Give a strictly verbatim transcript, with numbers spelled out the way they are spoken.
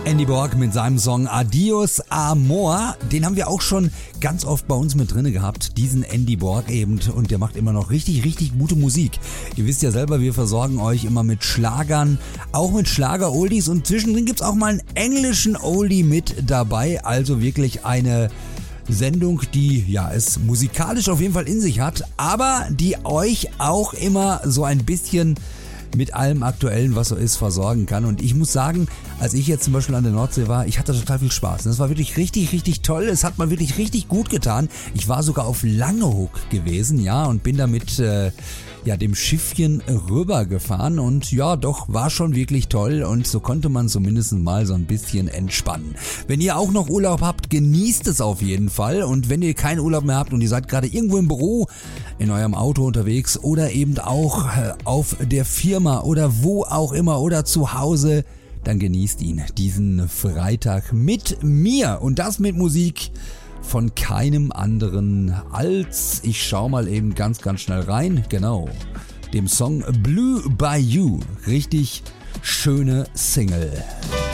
Andy Borg mit seinem Song Adios Amor, den haben wir auch schon ganz oft bei uns mit drinne gehabt, diesen Andy Borg eben, und der macht immer noch richtig, richtig gute Musik. Ihr wisst ja selber, wir versorgen euch immer mit Schlagern, auch mit Schlager-Oldies, und zwischendrin gibt's auch mal einen englischen Oldie mit dabei, also wirklich eine Sendung, die ja es musikalisch auf jeden Fall in sich hat, aber die euch auch immer so ein bisschen mit allem Aktuellen, was so ist, versorgen kann. Und ich muss sagen, als ich jetzt zum Beispiel an der Nordsee war, ich hatte total viel Spaß. Das war wirklich richtig, richtig toll. Es hat mal wirklich richtig gut getan. Ich war sogar auf Langeoog gewesen, ja, und bin damit äh, ja dem Schiffchen rübergefahren, und ja, doch, war schon wirklich toll, und so konnte man zumindest mal so ein bisschen entspannen. Wenn ihr auch noch Urlaub habt, genießt es auf jeden Fall, und wenn ihr keinen Urlaub mehr habt und ihr seid gerade irgendwo im Büro, in eurem Auto unterwegs oder eben auch äh, auf der Firma oder wo auch immer oder zu Hause, dann genießt ihn, diesen Freitag mit mir, und das mit Musik von keinem anderen als, ich schau mal eben ganz, ganz schnell rein, genau, dem Song Blue Bayou. Richtig schöne Single.